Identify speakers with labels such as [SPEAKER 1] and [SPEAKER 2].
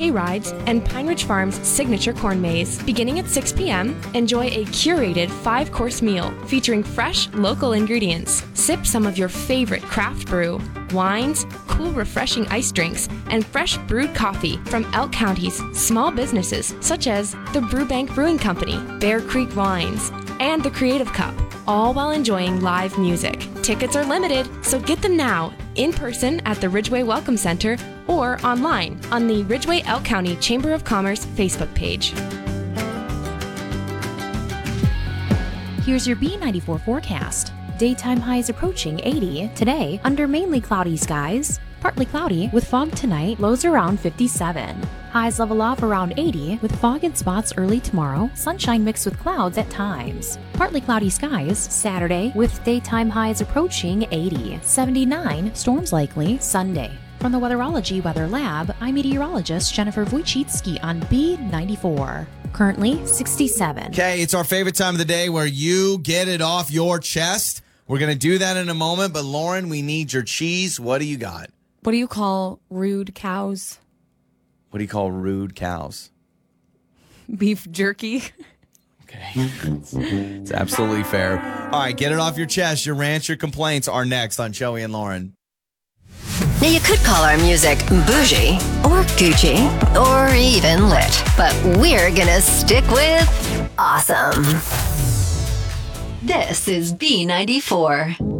[SPEAKER 1] hay rides, and Pine Ridge Farm's signature corn maze. Beginning at 6 p.m., enjoy a curated 5-course meal featuring fresh, local ingredients. Sip some of your favorite craft brew, wines, cool, refreshing ice drinks, and fresh brewed coffee from Elk County's small businesses such as the Brewbank Brewing Company, Bear Creek Wines, and the Creative Cup, all while enjoying live music. Tickets are limited, so get them now, in person at the Ridgeway Welcome Center or online on the Ridgeway Elk County Chamber of Commerce Facebook page.
[SPEAKER 2] Here's your B94 forecast. Daytime highs approaching 80 today under mainly cloudy skies. Partly cloudy with fog tonight, lows around 57. Highs level off around 80 with fog in spots early tomorrow, sunshine mixed with clouds at times. Partly cloudy skies Saturday with daytime highs approaching 80. 79, storms likely Sunday. From the Weatherology Weather Lab, I'm meteorologist Jennifer Wojcicki on B94. Currently 67.
[SPEAKER 3] Okay, it's our favorite time of the day where you get it off your chest. We're going to do that in a moment, but Lauren, we need your cheese. What do you got?
[SPEAKER 4] What do you call rude cows?
[SPEAKER 3] What do you call rude cows?
[SPEAKER 4] Beef jerky.
[SPEAKER 3] Okay. It's absolutely fair. All right, get it off your chest. Your rants, your complaints are next on Joey and Lauren.
[SPEAKER 5] Now, you could call our music bougie or Gucci or even lit, but we're gonna stick with awesome. This is B94.